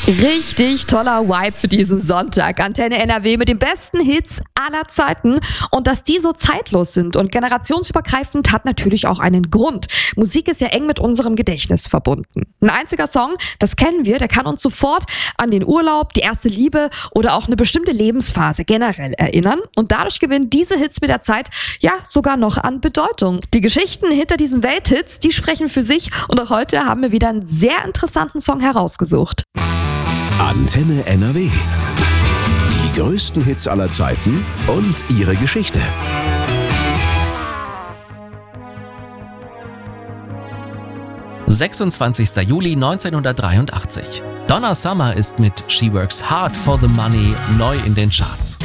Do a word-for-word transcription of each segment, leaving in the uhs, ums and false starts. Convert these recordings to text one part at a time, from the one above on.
Richtig toller Vibe für diesen Sonntag. Antenne N R W mit den besten Hits aller Zeiten. Und dass die so zeitlos sind und generationsübergreifend, hat natürlich auch einen Grund. Musik ist ja eng mit unserem Gedächtnis verbunden. Ein einziger Song, das kennen wir, der kann uns sofort an den Urlaub, die erste Liebe oder auch eine bestimmte Lebensphase generell erinnern. Und dadurch gewinnen diese Hits mit der Zeit ja sogar noch an Bedeutung. Die Geschichten hinter diesen Welthits, die sprechen für sich. Und auch heute haben wir wieder einen sehr interessanten Song herausgesucht. Antenne N R W. Die größten Hits aller Zeiten und ihre Geschichte. sechsundzwanzigster Juli neunzehnhundertdreiundachtzig. Donna Summer ist mit She Works Hard for the Money neu in den Charts.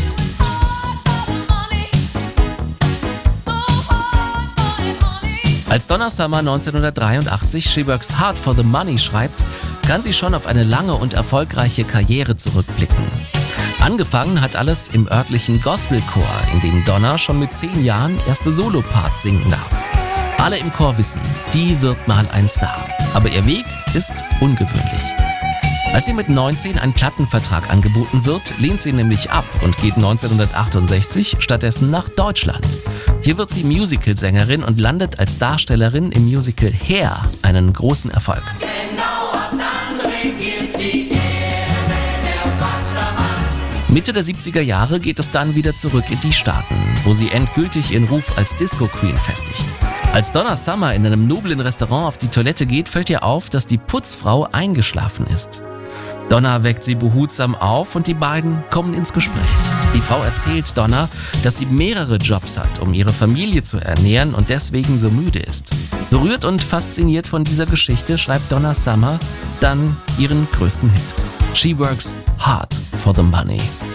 Als Donna Summer neunzehnhundertdreiundachtzig She Works Hard for the Money schreibt, kann sie schon auf eine lange und erfolgreiche Karriere zurückblicken. Angefangen hat alles im örtlichen Gospelchor, in dem Donna schon mit zehn Jahren erste Soloparts singen darf. Alle im Chor wissen, die wird mal ein Star. Aber ihr Weg ist ungewöhnlich. Als ihr mit neunzehn ein Plattenvertrag angeboten wird, lehnt sie nämlich ab und geht neunzehnhundertachtundsechzig stattdessen nach Deutschland. Hier wird sie Musicalsängerin und landet als Darstellerin im Musical Hair einen großen Erfolg. Genau ab dann regiert die Erde der Wassermann. Mitte der siebziger Jahre geht es dann wieder zurück in die Staaten, wo sie endgültig ihren Ruf als Disco-Queen festigt. Als Donna Summer in einem noblen Restaurant auf die Toilette geht, fällt ihr auf, dass die Putzfrau eingeschlafen ist. Donna weckt sie behutsam auf und die beiden kommen ins Gespräch. Die Frau erzählt Donna, dass sie mehrere Jobs hat, um ihre Familie zu ernähren und deswegen so müde ist. Berührt und fasziniert von dieser Geschichte schreibt Donna Summer dann ihren größten Hit. She Works Hard for the Money.